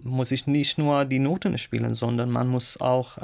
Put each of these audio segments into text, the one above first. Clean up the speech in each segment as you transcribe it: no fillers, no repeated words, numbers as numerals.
muss ich nicht nur die Noten spielen, sondern man muss auch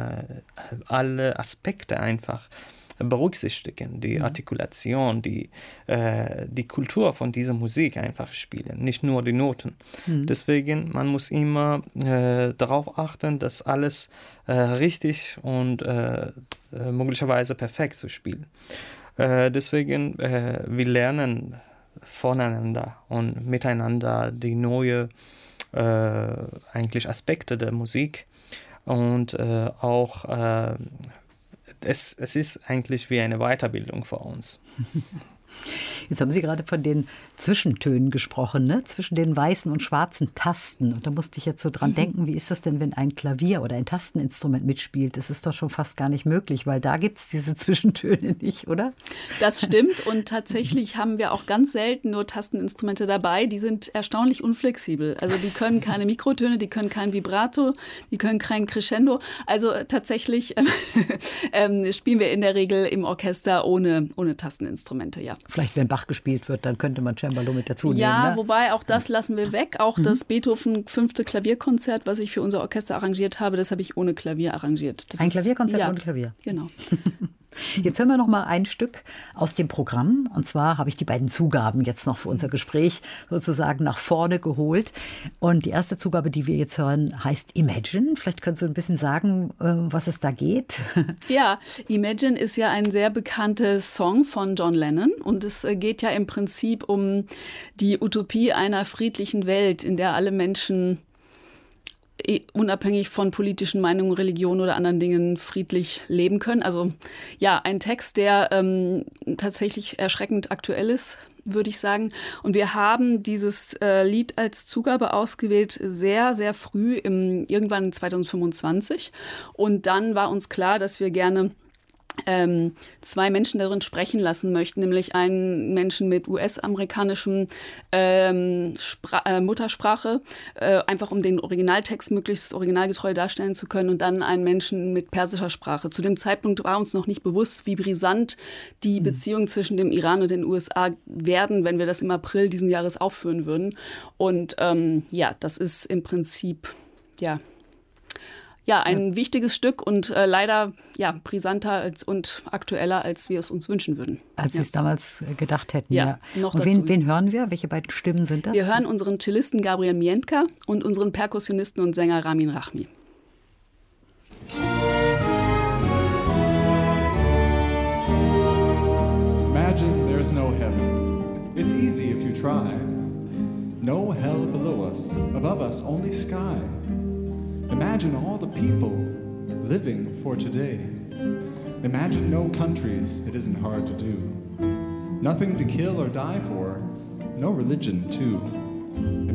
alle Aspekte einfach berücksichtigen, die Artikulation, die Kultur von dieser Musik einfach spielen, nicht nur die Noten. Deswegen, man muss immer darauf achten, dass alles richtig und möglicherweise perfekt zu spielen. Deswegen, wir lernen voneinander und miteinander die neuen eigentlich Aspekte der Musik und auch es ist eigentlich wie eine Weiterbildung für uns. Jetzt haben Sie gerade von den Zwischentönen gesprochen, ne? Zwischen den weißen und schwarzen Tasten. Und da musste ich jetzt so dran denken, wie ist das denn, wenn ein Klavier oder ein Tasteninstrument mitspielt? Das ist doch schon fast gar nicht möglich, weil da gibt es diese Zwischentöne nicht, oder? Das stimmt und tatsächlich haben wir auch ganz selten nur Tasteninstrumente dabei. Die sind erstaunlich unflexibel. Also die können keine Mikrotöne, die können kein Vibrato, die können kein Crescendo. Also tatsächlich spielen wir in der Regel im Orchester ohne Tasteninstrumente, ja. Vielleicht, wenn Bach gespielt wird, dann könnte man Cembalo mit dazu nehmen. Ja, ne? Wobei auch das lassen wir weg. Auch das Beethoven 5. Klavierkonzert, was ich für unser Orchester arrangiert habe, das habe ich ohne Klavier arrangiert. Ein Klavierkonzert ohne Klavier? Genau. Jetzt hören wir noch mal ein Stück aus dem Programm. Und zwar habe ich die beiden Zugaben jetzt noch für unser Gespräch sozusagen nach vorne geholt. Und die erste Zugabe, die wir jetzt hören, heißt Imagine. Vielleicht können Sie ein bisschen sagen, was es da geht. Ja, Imagine ist ja ein sehr bekannter Song von John Lennon. Und es geht ja im Prinzip um die Utopie einer friedlichen Welt, in der alle Menschen unabhängig von politischen Meinungen, Religion oder anderen Dingen friedlich leben können. Also ja, ein Text, der tatsächlich erschreckend aktuell ist, würde ich sagen. Und wir haben dieses Lied als Zugabe ausgewählt sehr, sehr früh, irgendwann 2025. Und dann war uns klar, dass wir gerne zwei Menschen darin sprechen lassen möchten, nämlich einen Menschen mit US-amerikanischem Muttersprache, einfach um den Originaltext möglichst originalgetreu darstellen zu können, und dann einen Menschen mit persischer Sprache. Zu dem Zeitpunkt war uns noch nicht bewusst, wie brisant die Beziehungen zwischen dem Iran und den USA werden, wenn wir das im April diesen Jahres aufführen würden. Und das ist im Prinzip, ein wichtiges Stück und leider brisanter und aktueller, als wir es uns wünschen würden. Als Sie es damals gedacht hätten. Ja. Noch und wen hören wir? Welche beiden Stimmen sind das? Wir hören unseren Cellisten Gabriel Mientka und unseren Perkussionisten und Sänger Ramin Rahmi. Imagine there's no heaven. It's easy if you try. No hell below us, above us only sky. Imagine all the people living for today. Imagine no countries, it isn't hard to do. Nothing to kill or die for, no religion too.